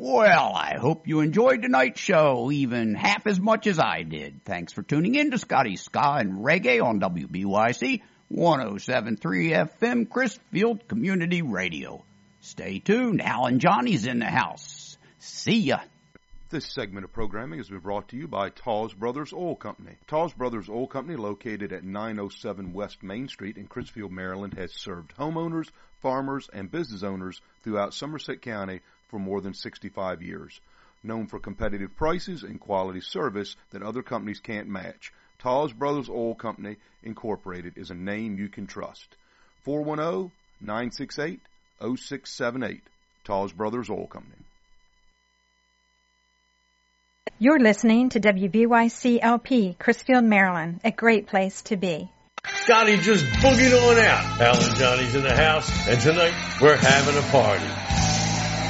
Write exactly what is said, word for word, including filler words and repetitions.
Well, I hope you enjoyed tonight's show even half as much as I did. Thanks for tuning in to Scotty Ska and Reggae on W B Y C one oh seven point three F M, Chrisfield Community Radio. Stay tuned. Alan Johnny's in the house. See ya. This segment of programming has been brought to you by Tawes Brothers Oil Company. Tawes Brothers Oil Company, located at nine oh seven West Main Street in Chrisfield, Maryland, has served homeowners, farmers, and business owners throughout Somerset County for more than sixty-five years. Known for competitive prices and quality service that other companies can't match, Tawes Brothers Oil Company, Incorporated is a name you can trust. four one zero, nine six eight, zero six seven eight. Tawes Brothers Oil Company. You're listening to W B Y C L P, Chrisfield, Maryland, a great place to be. Scotty just boogied on out. Alan Johnny's in the house, and tonight we're having a party.